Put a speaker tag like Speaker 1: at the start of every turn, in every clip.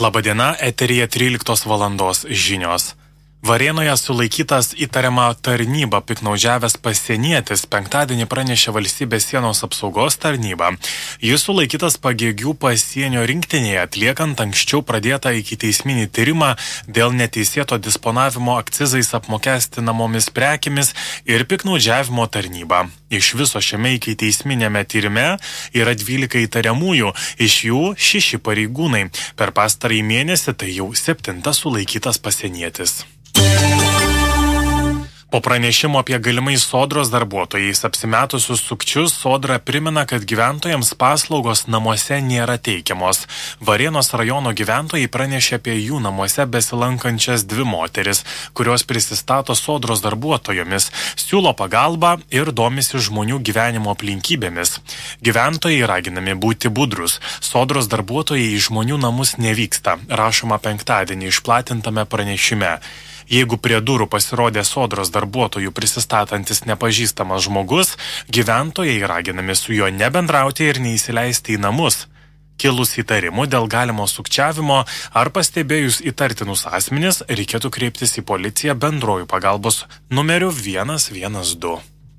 Speaker 1: Labadiena, eteryje 13 valandos žinios. Varėnoje sulaikytas įtariama tarnyba piknaudžiavęs pasienietis penktadienį pranešė Valstybės sienos apsaugos tarnyba. Jis sulaikytas Pagėgių pasienio rinktinėje, atliekant anksčiau pradėtą ikiteisminį tyrimą dėl neteisėto disponavimo akcizais apmokestinamomis prekiamis ir piknaudžiavimo tarnyba. Iš viso šiame ikiteisminėme tyrime yra 12 įtariamųjų, iš jų 6 pareigūnai. Per pastarąjį mėnesį tai jau 7 sulaikytas pasienietis. Po pranešimo apie galimai Sodros darbuotojais apsimetusius sukčius, Sodra primena, kad gyventojams paslaugos namuose nėra teikiamos. Varėnos rajono gyventojai pranešė apie jų namuose besilankančias 2 moteris, kurios prisistato Sodros darbuotojomis, siūlo pagalbą ir domisi žmonių gyvenimo aplinkybėmis. Gyventojai raginami būti budrus. Sodros darbuotojai į žmonių namus nevyksta, rašoma penktadienį išplatintame pranešime. Jeigu prie durų pasirodė Sodros darbuotojų prisistatantis nepažįstamas žmogus, gyventojai raginami su juo nebendrauti ir neįsileisti į namus. Kilus įtarimų dėl galimo sukčiavimo ar pastebėjus įtartinus asmenis, reikėtų kreiptis į policiją bendruoju pagalbos numeriu 112.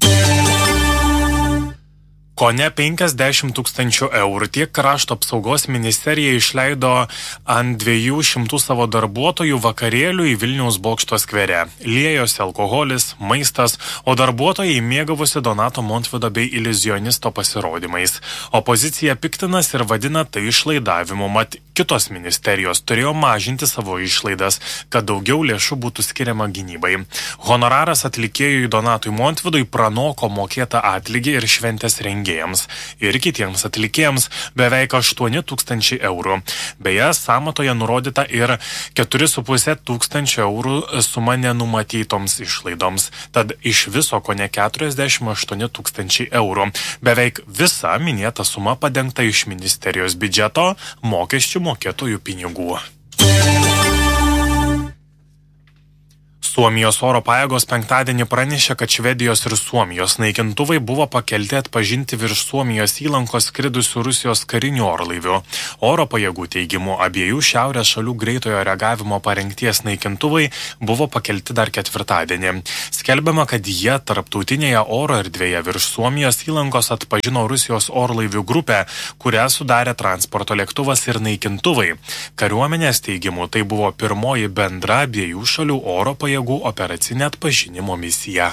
Speaker 1: Kone 50 000 eurų tiek Krašto apsaugos ministerija išleido ant 200 savo darbuotojų vakarėlių į Vilniaus Bokšto skvere. Liejosi alkoholis, maistas, o darbuotojai mėgavosi Donato Montvydo bei iliuzionisto pasirodymais. Opozicija piktinas ir vadina tai išlaidavimu, mat kitos ministerijos turėjo mažinti savo išlaidas, kad daugiau lėšų būtų skiriama gynybai. Honoraras atlikėjui Donatui Montvydui pranoko mokėtą atlygį ir šventės rengėjams ir kitiems atlikėjams beveik 8 000 eurų. Beje, sąmatoje nurodyta ir 4,5 tūkstančio eurų suma nenumatytoms išlaidoms, tad iš viso kone 48 000 eurų. Beveik visa minėta suma padengta iš ministerijos biudžeto mokesčių mokėtojų pinigų. Suomijos oro pajėgos penktadienį pranešė, kad Švedijos ir Suomijos naikintuvai buvo pakelti atpažinti virš Suomijos įlankos skridusių Rusijos karinių orlaivių. Oro pajėgų teigimu, abiejų šiaurės šalių greitojo reagavimo parengties naikintuvai buvo pakelti dar ketvirtadienį. Skelbiama, kad jie tarptautinėje oro erdvėje virš Suomijos įlankos atpažino Rusijos orlaivių grupę, kurią sudarė transporto lėktuvas ir naikintuvai. Kariuomenės teigimu, tai buvo pirmoji bendra abiejų šalių oro pajėgų operacinė atpažinimo misija.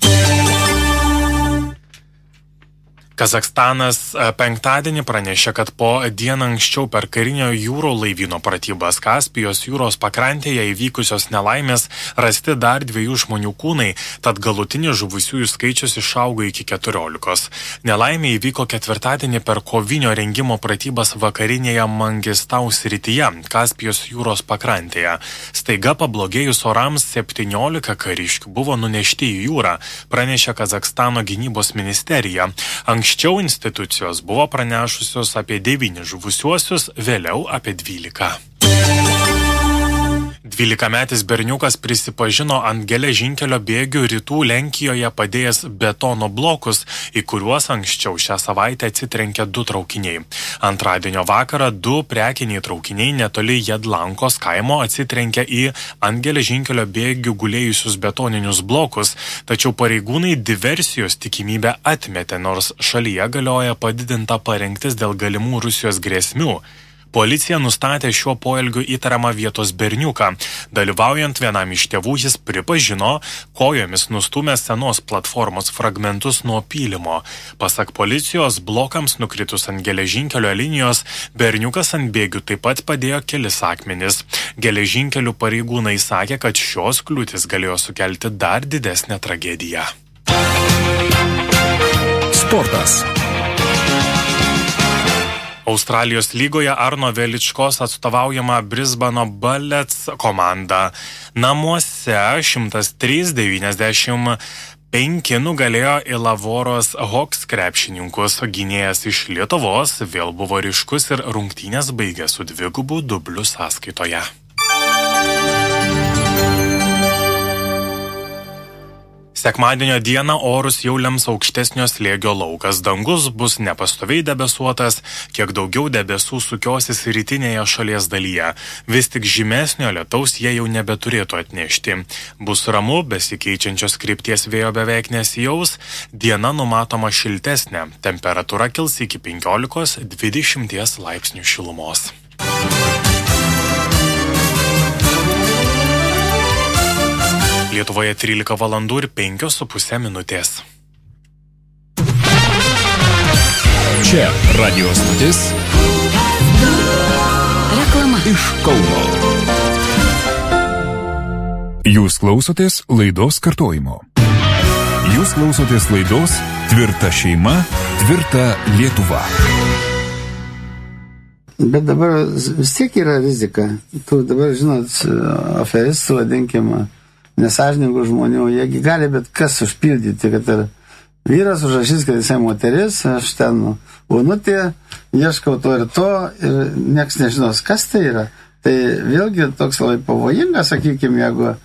Speaker 1: Kazachstanas penktadienį pranešė, kad po dieną anksčiau per karinio jūro laivyno pratybas Kaspijos jūros pakrantėje įvykusios nelaimės rasti dar 2 žmonių kūnai, tad galutinis žuvusiųjų skaičius išaugo iki 14. Nelaimė įvyko ketvirtadienį per kovinio rengimo pratybas vakarinėje Mangistau srityje, Kaspijos jūros pakrantėje. Staiga pablogėjus orams 17 kariškių buvo nunešti į jūrą, pranešė Kazachstano gynybos ministerija. Anksčiau institucijos buvo pranešusios apie 9 žuvusiuosius, vėliau apie 12. 12-metis berniukas prisipažino ant geležinkelio bėgių rytų Lenkijoje padėjęs betono blokus, į kuriuos anksčiau šią savaitę atsitrenkė 2 traukiniai. Antradienio vakarą 2 prekiniai traukiniai netoli Jedlankos kaimo atsitrenkė į ant geležinkelio bėgių gulėjusius betoninius blokus, tačiau pareigūnai diversijos tikimybę atmetė, nors šalyje galioja padidinta parengtis dėl galimų Rusijos grėsmių. Policija nustatė šiuo poelgiu įtariamą vietos berniuką. Dalyvaujant vienam iš tėvų, jis pripažino, kojomis nustūmęs senos platformos fragmentus nuo pylimo. Pasak policijos, blokams nukritus ant geležinkelio linijos, berniukas ant bėgių taip pat padėjo kelis akmenis. Geležinkelių pareigūnai sakė, kad šios kliūtis galėjo sukelti dar didesnę tragediją.
Speaker 2: Sportas.
Speaker 1: Australijos lygoje Arno Veličkos atstovaujama Brisbano Bullets komanda namuose 103-95 nugalėjo Ilavoros Hawks krepšininkus. Gynėjas iš Lietuvos vėl buvo ryškus ir rungtynės baigė su 2 dubliu sąskaitoje. Sekmadienio dieną orus jau lems aukštesnio slėgio laukas. Dangus bus nepastoviai debesuotas, kiek daugiau debesų sukiosis rytinėje šalies dalyje. Vis tik žymesnio lietaus jie jau nebeturėtų atnešti. Bus ramu, besikeičiančios krypties vėjo beveik nesijaus, diena numatoma šiltesnė, temperatūra kils iki 15-20 laipsnių šilumos. Lietuvoje 13 valandų ir 5,5 minutės.
Speaker 2: Čia radio stotis reklama iš Kauno. Jūs klausotės laidos kartojimo. Jūs klausotės laidos Tvirta šeima, tvirta Lietuva.
Speaker 3: Bet dabar vis tiek yra rizika. Tu dabar, žinot, aferistų vadinkime, nesąžiningų žmonių, jiegi gali bet kas užpildyti, kad ir vyras užrašys, kad jisai moteris, aš ten unutė, ieškau to ir nieks nežinos, kas tai yra. Tai vėlgi toks labai pavojingas, sakykime, jeigu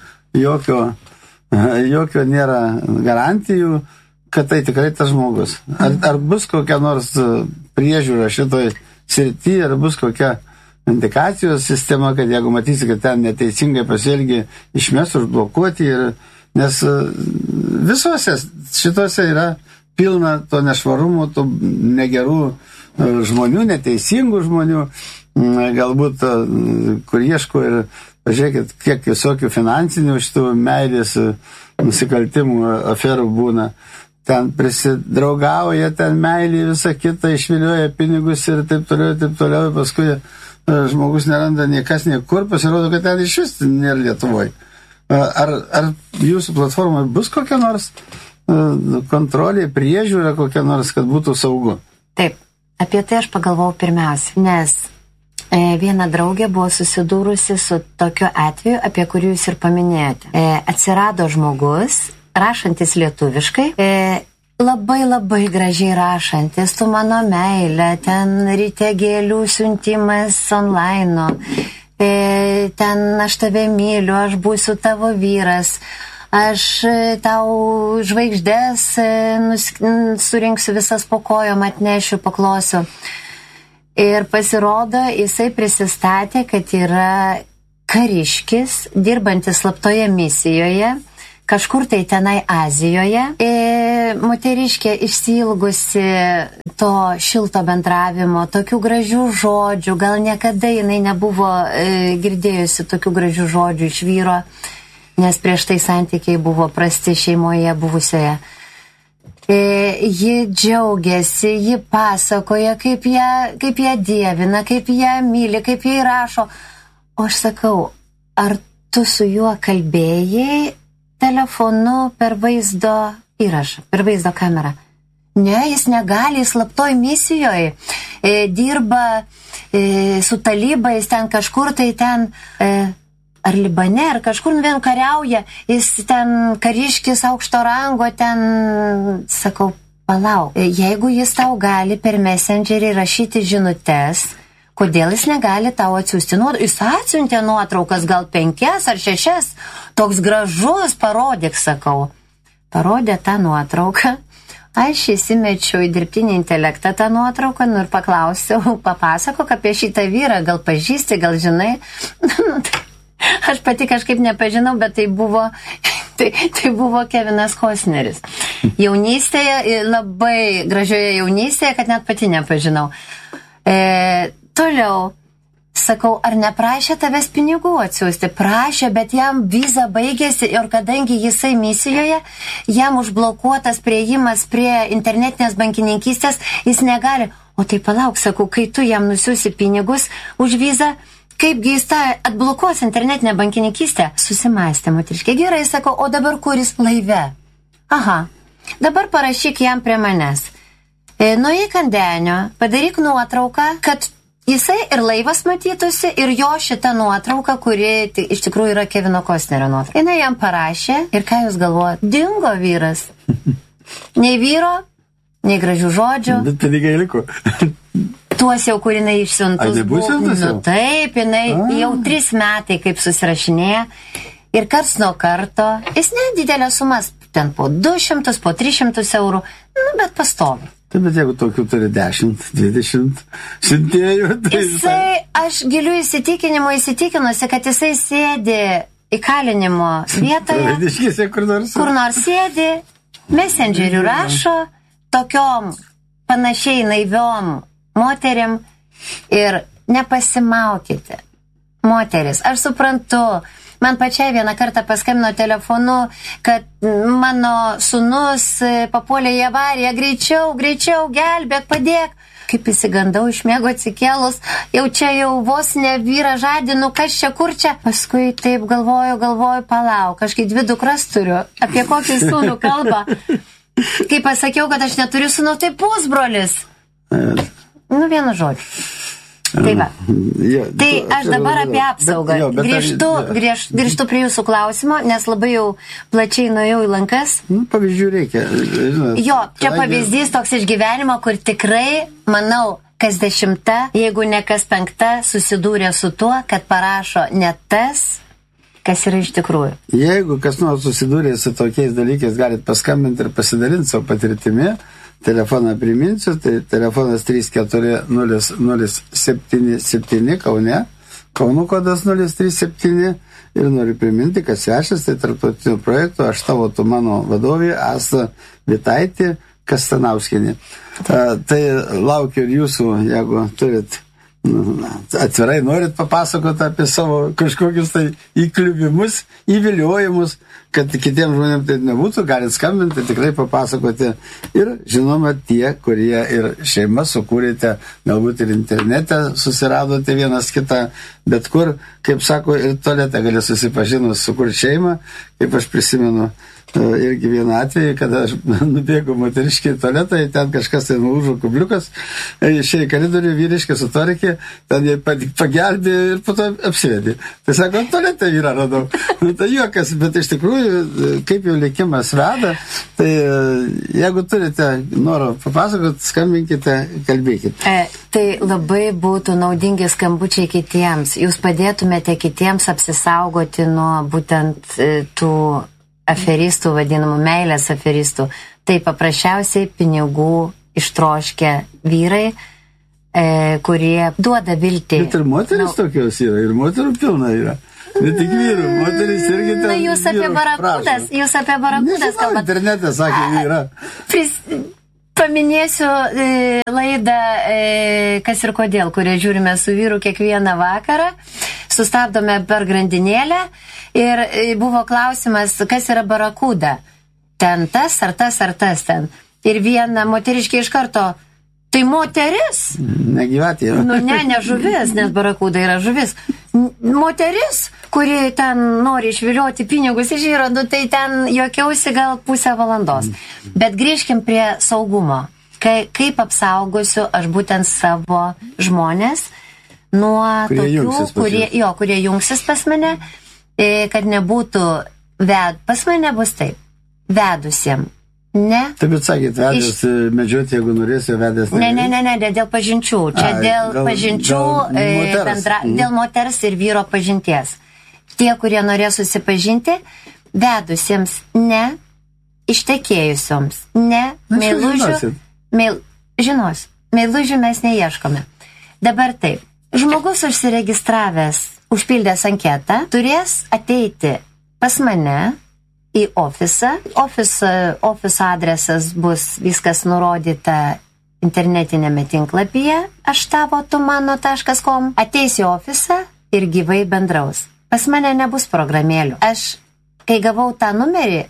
Speaker 3: jokio nėra garantijų, kad tai tikrai tas žmogus. Ar bus kokia nors priežiūra šitoj srity, ar bus kokia indikacijos sistema, kad jeigu matysi, kad ten neteisingai pasielgi, išmes užblokuoti, nes visose šitose yra pilna to nešvarumo, to negerų žmonių, neteisingų žmonių, galbūt, kur ieško ir pažiūrėkit, kiek visokių finansinių šitų meilės nusikaltimų aferų būna. Ten prisidraugauja, ten meilį visą kitą, išvilioja pinigus ir taip toliau, paskui žmogus neranda niekas niekur, pasirodo, kad ten iš vis nėra Lietuvoje. Ar jūsų platformoje bus kokia nors kontrolė, priežiūra kokia nors, kad būtų saugu?
Speaker 4: Taip, apie tai aš pagalvojau pirmiausia, nes viena draugė buvo susidūrusi su tokiu atveju, apie kurį jūs ir paminėjote. Atsirado žmogus, rašantis lietuviškai, labai gražiai rašantis, tu mano meilė, ten ryte gėlių siuntimas online, ten aš tave myliu, aš būsiu tavo vyras, aš tau žvaigždės surinksiu visas po kojom, atnešiu, paklosiu. Ir pasirodo, jisai prisistatė, kad yra kariškis, dirbantis slaptoje misijoje, kažkur tai tenai Azijoje. Moteriškė išsiilgusi to šilto bendravimo, tokių gražių žodžių, gal niekada jinai nebuvo girdėjusi tokių gražių žodžių iš vyro, nes prieš tai santykiai buvo prasti šeimoje buvusioje. Ji džiaugiasi, ji pasakoja, kaip ją dievina, kaip ją myli, kaip jai rašo. O aš sakau, ar tu su juo kalbėjai telefonu per vaizdo įrašą, per vaizdo kamerą? Ne, jis negali, jis slaptoj misijoje, dirba su talybais, ten kažkur tai ten, ar Libane, ar kažkur vien kariauja, jis ten kariškis aukšto rango, ten, sakau, palauk, jeigu jis tau gali per Messengerį rašyti žinutes, kodėl jis negali tau atsiųsti nuotraukas? Jis atsiuntė nuotraukas gal 5 ar 6, toks gražus, parodyk, sakau. Parodė tą nuotrauką, aš įsimečiau į dirbtinį intelektą tą nuotrauką, ir paklausiau, papasakok apie šitą vyrą, gal pažįsti, gal žinai. Aš pati kažkaip nepažinau, bet tai buvo Kevinas Costneris. Jaunystėje, labai gražioje jaunystėje, kad net pati nepažinau. Toliau, sakau, ar neprašė tavęs pinigų atsiųsti? Prašė, bet jam viza baigėsi ir kadangi jisai misijoje, jam užblokuotas priėjimas prie internetinės bankininkystės, jis negali. O tai palauk, sakau, kai tu jam nusiųsi pinigus už vizą, kaipgi jis tą atblokuos internetinę bankininkystę? Susimąstė moteriškė. Gerai, sakau, o dabar kur jis? Laive. Aha, dabar parašyk jam prie manęs. Nueik ant denio, padaryk nuotrauką, kad jisai ir laivas matytųsi, ir jo šita nuotrauka, kuri iš tikrųjų yra Kevino Costnerio nuotrauka. Jis jam parašė ir ką jūs galvojat? Dingo vyras. Nei vyro, nei gražių žodžių.
Speaker 3: Bet pinigai liko.
Speaker 4: Tuos jau, kur jinai išsiuntus buvo. Nu taip, jinai jau 3 metai kaip susirašinėja. Ir karts nuo karto, jis nedidelės sumas ten po 200, po 300 eurų, bet pastovi.
Speaker 3: Taip, bet jeigu tokių turi 10, 20 siuntėjų, tai...
Speaker 4: Aš giliu įsitikinusi, kad jisai sėdi įkalinimo vietoje, kur nors sėdi, messengerių rašo, tokiom panašiai naiviom moteriam ir nepasimaukite. Moteris, aš suprantu, man pačiai vieną kartą paskambino telefonu, kad mano sūnus papuolė į avariją, greičiau, gelbėk, padėk. Kaip įsigandau, iš miego atsikėlus, jau vos ne vyrą žadinu, kas čia, kur čia. Paskui taip galvoju, palauk, aš kai 2 dukras turiu, apie kokį sūnų kalbą. Kai pasakiau, kad aš neturiu sūnų, tai pusbrolis. Vienu žodžiu. Tai va. Tai aš dabar apie apsaugą. Grįžtu prie jūsų klausimo, nes labai jau plačiai nuėjau į lankas.
Speaker 3: Pavyzdžių reikia.
Speaker 4: Čia pavyzdys toks iš gyvenimo, kur tikrai, manau, kas 10, jeigu ne kas 5, susidūrė su tuo, kad parašo ne tas, kas yra iš tikrųjų. Jeigu
Speaker 3: kas nors susidūrė su tokiais dalykais, galit paskambinti ir pasidalinti savo patirtimi. Telefoną priminsiu, tai telefonas 3400777 Kaune, Kauno kodas 037 ir noriu priminti, kad svečias tai tarptautinio projekto Aš tavo, tu mano vadovė Asta Vitaitė Kastanauskienė. Tai laukiu ir jūsų, jeigu turit atvirai norit papasakoti apie savo kažkokius tai įkliuvimus, įviliojimus, kad kitiems žmonėms tai nebūtų, galit skambinti, tikrai papasakoti. Ir žinoma, tie, kurie ir šeimą sukūrėte, galbūt ir internete susiradote vienas kitą, bet kur, kaip sako, ir tualete gali susipažinus sukurti šeimą, kaip aš prisimenu irgi vieną atvejį, kada aš nubėgau moteriškai į tualetą, ten kažkas tai nulūžo kubliukas, išėjo į koridorių, vyriškai sutvarkė, ten jie pagelbė ir po to apsivedė. Tai sako, tualetą vyrą radau. Tai juokas, bet iš tikrųjų, kaip jau likimas veda, tai jeigu turite noro papasakot, skambinkite, kalbėkite.
Speaker 4: Tai labai būtų naudingi skambučiai kitiems. Jūs padėtumėte kitiems apsisaugoti nuo būtent tų aferistų, vadinamų meilės aferistų. Tai paprasčiausiai pinigų ištroškę vyrai, kurie duoda viltį.
Speaker 3: Bet ir moteris tokios yra, ir moterų pilna yra. Ne tik vyrų, moteris irgi ten.
Speaker 4: Jūs apie barakudas
Speaker 3: kalbate. Internete sakė, yra.
Speaker 4: Paminėsiu laidą Kas ir kodėl, kurią žiūrime su vyru kiekvieną vakarą. Sustabdome per grandinėlę ir buvo klausimas, kas yra barakuda. Ten tas ar tas ten. Ir viena moteriškė iš karto, tai moteris.
Speaker 3: Negyvatė.
Speaker 4: Ne žuvis, nes barakuda yra žuvis. Moteris, kuri ten nori išvilioti pinigus iš vyro, tai ten juokiausi gal pusę valandos. Bet grįžkim prie saugumo. Kaip apsaugosiu aš būtent savo žmonės nuo kurie jungsis pas mane, kad nebūtų pas mane bus taip, vedusiem. Ne.
Speaker 3: Taip, bet sakėt, vedęs medžioti, jeigu norėsiu, vedęs.
Speaker 4: Ne, dėl pažinčių. Čia dėl pažinčių, dėl moters ir vyro pažinties. Tie, kurie norės susipažinti, vedusiems ne, ištekėjusioms ne, meilužių, meilužių mes neieškome. Dabar taip, žmogus užsiregistravęs, užpildęs anketą, turės ateiti pas mane į ofisą. Ofiso adresas bus viskas nurodyta internetinėme tinklapyje aštavo-tu-mano.com. Ateis į ofisą ir gyvai bendraus. Pas mane nebus programėlių. Aš, kai gavau tą numerį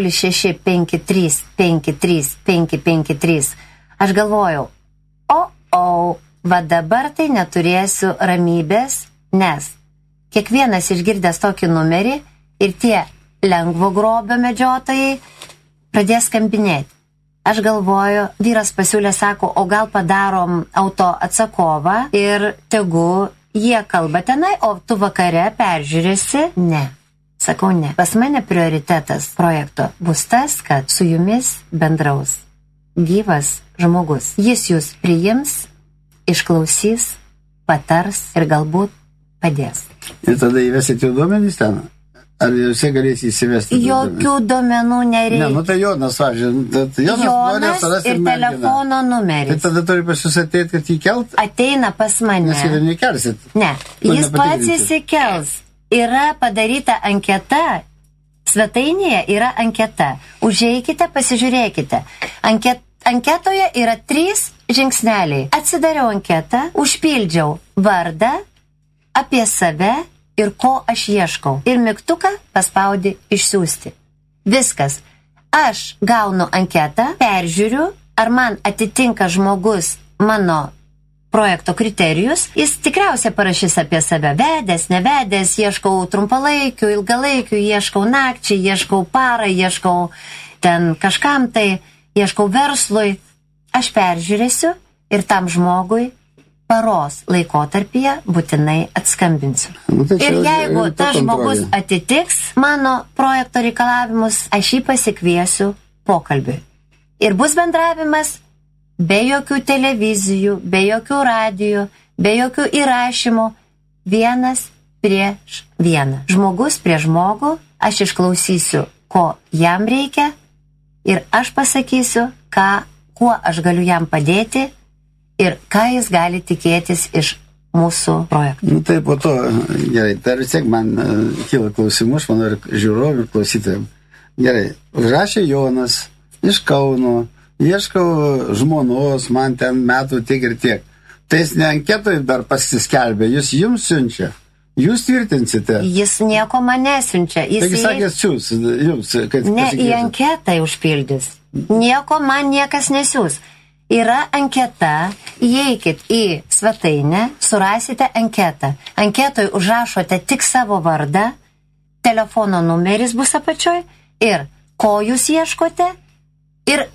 Speaker 4: 0653535553, aš galvojau, va dabar tai neturėsiu ramybės, nes kiekvienas išgirdęs tokį numerį ir tie lengvo grobio medžiotojai pradės skambinėti. Aš galvoju, vyras pasiūlė, sako, o gal padarom auto atsakovą ir tegu jie kalba tenai, o tu vakare peržiūrėsi? Ne. Sakau, ne. Pas mane prioritetas projekto bus tas, kad su jumis bendraus gyvas žmogus. Jis jūs priims, išklausys, patars ir galbūt padės.
Speaker 3: Ir tada įvesit jų duomenys ten? Ar jisai galės įsivesti?
Speaker 4: Jokių duomenų nereikia.
Speaker 3: Ne, tai Jonas,
Speaker 4: Jonas ir telefono numeris.
Speaker 3: Tai tada turi pas jūs ateiti, kad jį kelt?
Speaker 4: Ateina pas mane.
Speaker 3: Nes jį nekelsit.
Speaker 4: Ne, jis pats įsikels. Yra padaryta anketa, svetainėje yra anketa. Užeikite, pasižiūrėkite. Anketoje yra 3 žingsneliai. Atsidariau anketą, užpildžiau vardą, apie save ir ko aš ieškau. Ir mygtuką paspaudi išsiųsti. Viskas. Aš gaunu anketą, peržiūriu, ar man atitinka žmogus mano projekto kriterijus. Jis tikriausiai parašys apie save. Vedęs, nevedęs, ieškau trumpalaikių, ilgalaikių, ieškau nakčiai, ieškau parai, ieškau ten kažkam tai, ieškau verslui. Aš peržiūrėsiu ir tam žmogui paros laikotarpyje būtinai atskambinsiu. Ir jeigu tas žmogus atitiks mano projekto reikalavimus, aš jį pasikviesiu pokalbiui. Ir bus bendravimas be jokių televizijų, be jokių radijų, be jokių įrašymų, 1 prieš 1. Žmogus prieš žmogų, aš išklausysiu, ko jam reikia ir aš pasakysiu, kuo aš galiu jam padėti ir ką jis gali tikėtis iš mūsų projektų.
Speaker 3: Tai po to, gerai, tai vis tiek man kyla klausimų, aš manau, ir žiūrovų, ir klausytojams. Gerai, užrašė Jonas iš Kauno, ieškau žmonos, man ten metų tiek ir tiek. Tai jis ne anketoj dar pasiskelbė, jis jums siunčia. Jūs tvirtinsite.
Speaker 4: Jis nieko man nesiunčia.
Speaker 3: Taigi sakės siūs, jums, kad
Speaker 4: ne, į anketą užpildys. Nieko man niekas nesiūs. Yra anketa, įeikit į svetainę, surasite anketą. Anketoj užrašote tik savo vardą, telefono numeris bus apačioj ir ko jūs ieškote ir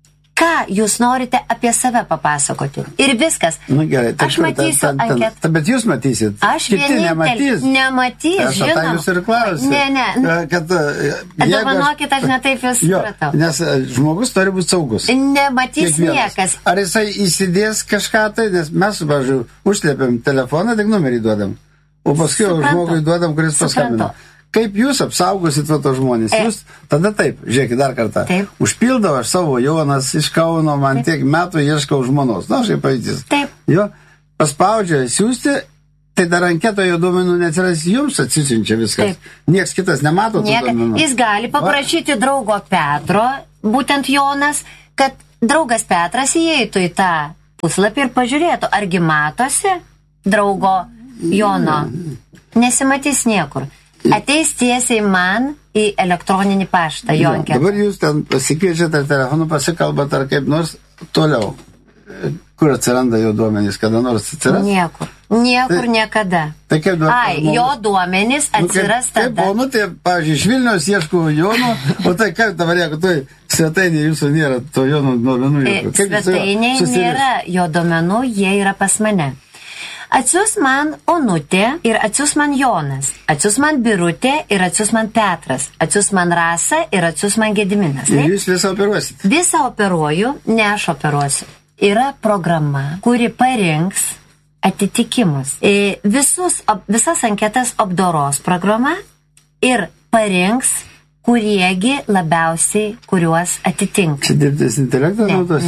Speaker 4: ką jūs norite apie save papasakoti. Ir viskas.
Speaker 3: Nu, gerai,
Speaker 4: aš matysiu anketą.
Speaker 3: Bet jūs matysit.
Speaker 4: Aš
Speaker 3: kiti nematys.
Speaker 4: Nematys,
Speaker 3: žinoma. Aš jūs ir klausiu.
Speaker 4: Ne. Dovanokit, aš netaip jūs supratau.
Speaker 3: Nes žmogus turi būti saugus.
Speaker 4: Nematys niekas.
Speaker 3: Ar jisai įsidės kažką tai, nes mes, važiu, užslėpiam telefoną, tik numerį duodam. O paskui žmogui duodam, kuris paskambino. Kaip jūs apsaugosit to žmonės? Jūs tada taip, žiūrėkit dar kartą.
Speaker 4: Taip.
Speaker 3: Užpildau aš savo Jonas iš Kauno, man tiek metų ieškau žmonos. Na, šiaip pavyzdys.
Speaker 4: Taip.
Speaker 3: Jo, paspaudžia siūsti, tai dar anketoje duomenų neatsiras, jums atsisiunčia viskas.
Speaker 4: Taip.
Speaker 3: Niekas kitas nemato tų duomenų.
Speaker 4: Jis gali paprašyti draugo Petro, būtent Jonas, kad draugas Petras įeitų į tą puslapį ir pažiūrėtų, argi matosi draugo Jono. Nesimatys niekur. Ateis tiesiai man į elektroninį paštą, jo anketą.
Speaker 3: Dabar jūs ten pasikviečiate ar telefonu pasikalbat ar kaip nors toliau. Kur atsiranda jo duomenys, kada nors atsiras?
Speaker 4: Niekur niekada.
Speaker 3: Tai kaip
Speaker 4: jo duomenys atsiras tada.
Speaker 3: Taip, o tai, pavyzdžiui, iš Vilniaus ieškau Jono, o tai kaip dabar, jeigu tai svetainė jūsų nėra to Jono duomenų?
Speaker 4: Svetainė nėra jo duomenų, jie yra pas mane. Atsius man Onutė ir atsius man Jonas, atsius man Birutė ir atsius man Petras, atsius man Rasa ir atsius man Gediminas.
Speaker 3: Ir jūs visą operuosit?
Speaker 4: Visą operuoju, ne aš operuosiu. Yra programa, kuri parinks atitikimus. Visas anketas apdoros programa ir parinks, kuriegi labiausiai, kuriuos atitinka.
Speaker 3: Čia dirbtinis intelektas naudos?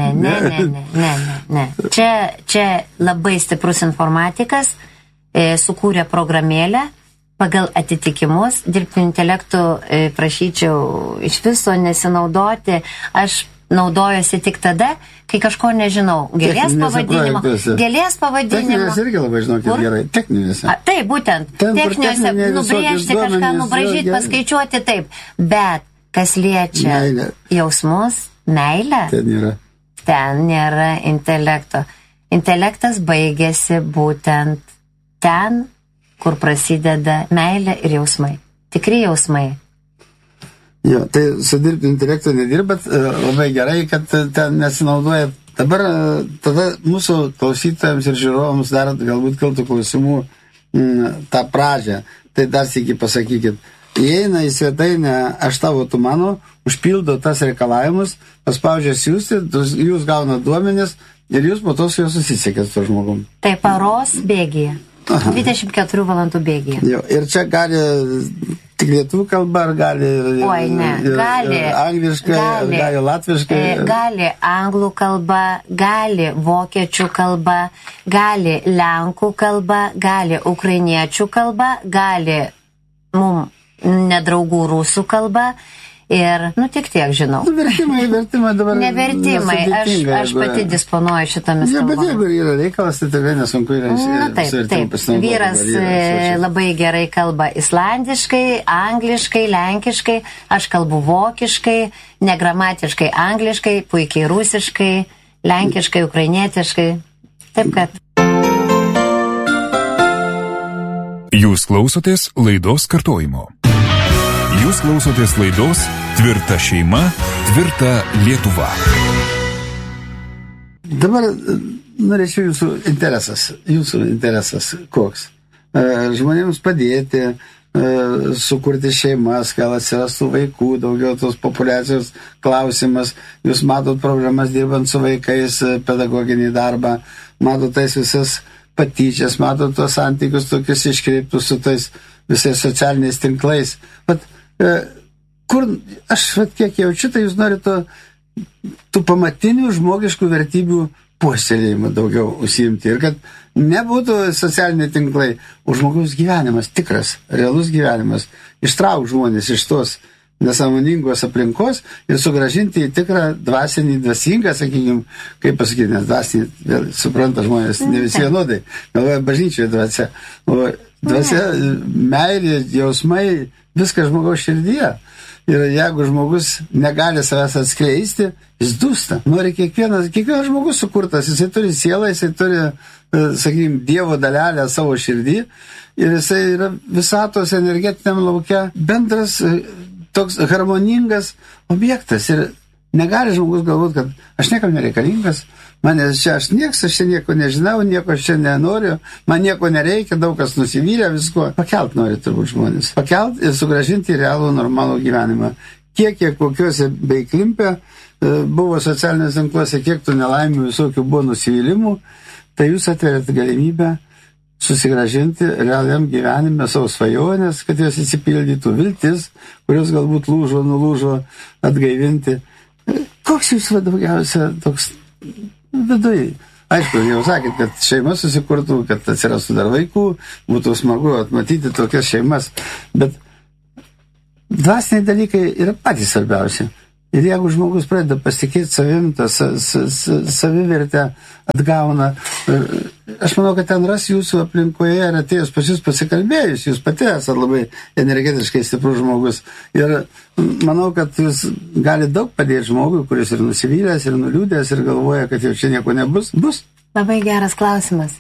Speaker 4: Ne. Čia labai stiprus informatikas sukūrė programėlę pagal atitikimus. Dirbtiniu intelektu prašyčiau iš viso nesinaudoti. Aš naudojuosi tik tada, kai kažko nežinau. Gėlės pavadinimo.
Speaker 3: Techninės irgi labai žinokit gerai. Techninėse.
Speaker 4: Taip, būtent. Techninėse nubrėžti kažką, nubražyti, paskaičiuoti taip. Bet kas liečia jausmus, meilę, ten nėra intelekto. Intelektas baigėsi būtent ten, kur prasideda meilė ir jausmai. Tikri jausmai.
Speaker 3: Jo, tai su dirbtiniu intelektu nedirbat, labai gerai, kad ten nesinaudojat. Dabar tada mūsų klausytojams ir žiūrovams dar galbūt kiltų klausimų tą pradžią. Tai dar sykį pasakykit. Įeina į svetainę aš tavo, tu mano, užpildo tas reikalavimus, paspaudžia siųsti, jūs gauna duomenis ir jūs po to su juo susisiekėt su žmogum.
Speaker 4: Tai paros bėgyje. 24 valandų bėgyje.
Speaker 3: Jo, ir čia gali Tik lietuvių kalba, ar gali
Speaker 4: Oi, ne. Gali,
Speaker 3: angliškai, gali latviškai?
Speaker 4: Gali anglų kalba, gali vokiečių kalba, gali lenkų kalba, gali ukrainiečių kalba, gali nedraugų rusų kalba. Ir, tik tiek žinau.
Speaker 3: Vertimai dabar...
Speaker 4: Nevertimai, aš pati disponuoju šitomis kalbomis.
Speaker 3: Bet jeigu yra reikalas, tai tikrai nesunku yra
Speaker 4: taip. Vyras labai gerai kalba islandiškai, angliškai, lenkiškai, aš kalbu vokiškai, negramatiškai angliškai, puikiai rusiškai, lenkiškai, ukrainietiškai. Taip kad...
Speaker 2: Jūs klausotės laidos kartojimo. Jūs klausotės laidos Tvirta šeima, tvirta Lietuva.
Speaker 3: Dabar norėčiau jūsų interesas koks? Žmonėms padėti, sukurti šeimas, gal atsirastų vaikų, daugiau tos populiacijos klausimas. Jūs matot problemas dirbant su vaikais, pedagoginį darbą, matot tais visas patyčias, matot tos santykius tokius iškreiptus su tais visais socialiniais tinklais. Kur aš kiek jaučiu, tai jūs norite tų pamatinių žmogiškų vertybių puoselėjimą daugiau užsiimti. Ir kad nebūtų socialiniai tinklai, o žmogaus gyvenimas, tikras, realus gyvenimas, ištrauk žmonės iš tos nesąmoningos aplinkos ir sugrąžinti į tikrą dvasinį, dvasingą, sakykime, kaip pasakyti, nes dvasinį, vėl supranta žmonės, ne visi vienodai, galvoja bažnyčioje dvasia. O dvasia, meilė, jausmai, viskas žmogaus širdyje. Ir jeigu žmogus negali savęs atskleisti, jis dūsta. Nori kiekvienas žmogus sukurtas, jisai turi sielą, jisai turi, sakykime, Dievo dalelę savo širdį ir jisai yra visatos energetiniam lauke bendras toks harmoningas objektas. Ir negali žmogus galvoti, kad aš niekam nereikalingas, manęs čia aš nieko nežinau, nieko aš čia nenoriu, man nieko nereikia, daug kas nusivylė visko. Pakelt nori turbūt žmonės. Pakelt ir sugrąžinti į realų normalų gyvenimą. Kiek kokiuose beiklimpe buvo socialinės tinkluose, kiek tų nelaimių visokių buvo nusivylimų, tai jūs atverėt galimybę susigrąžinti realiam gyvenime savo svajonės, kad jos įsipildytų, viltis, kurios galbūt nulūžo, atgaivinti. Koks jūs daugiausia toks viduje? Aišku, jau sakėt, kad šeima susikurtų, kad atsirastų dar vaikų, būtų smagu atmatyti tokias šeimas, bet dvasiniai dalykai yra patys svarbiausi. Ir jeigu žmogus pradeda pasitikėti savim, tą savivertę atgauna, aš manau, kad ten ras jūsų aplinkoje ir atėjus pas jūs pasikalbėjus, jūs pati esate labai energetiškai stiprus žmogus. Ir manau, kad jūs gali daug padėti žmogui, kuris ir nusivylęs, ir nuliūdęs, ir galvoja, kad jau čia nieko nebus. Bus.
Speaker 4: Labai geras klausimas.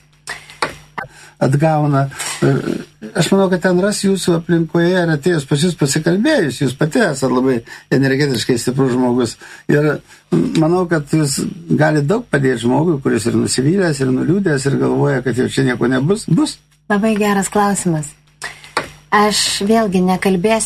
Speaker 3: Atgauna. Aš manau, kad ten ras jūsų aplinkoje ir atėjus pas jūs pasikalbėjus, jūs pati esate labai energetiškai stiprus žmogus. Ir manau, kad jūs gali daug padėti žmogui, kuris ir nusivylęs, ir nuliūdęs, ir galvoja, kad jau čia nieko nebus. Bus.
Speaker 4: Labai geras klausimas. Aš vėlgi nekalbėsiu